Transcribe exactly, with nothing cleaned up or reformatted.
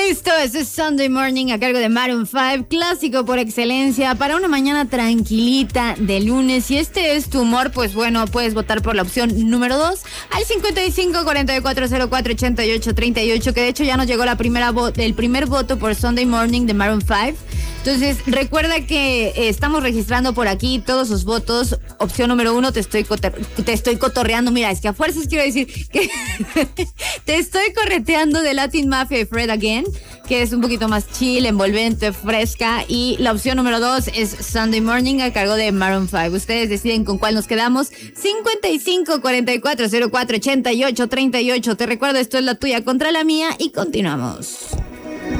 Listo, ese es Sunday Morning a cargo de Maroon cinco, clásico por excelencia para una mañana tranquilita de lunes. Si este es tu humor, pues bueno, puedes votar por la opción número dos al cincuenta y cinco, cuarenta y cuatro, cero cuatro, ochenta y ocho, treinta y ocho, que de hecho ya nos llegó la primera vo- el primer voto por Sunday Morning de Maroon cinco. Entonces, recuerda que eh, estamos registrando por aquí todos sus votos. Opción número uno, te estoy, coter- te estoy cotorreando. Mira, es que a fuerzas quiero decir que te estoy correteando de Latin Mafia y Fred Again, que es un poquito más chill, envolvente, fresca. Y la opción número dos es Sunday Morning a cargo de Maroon cinco. Ustedes deciden con cuál nos quedamos. cincuenta y cinco, cuarenta y cuatro, cero cuatro, ochenta y ocho, treinta y ocho. Te recuerdo, esto es la tuya contra la mía y continuamos.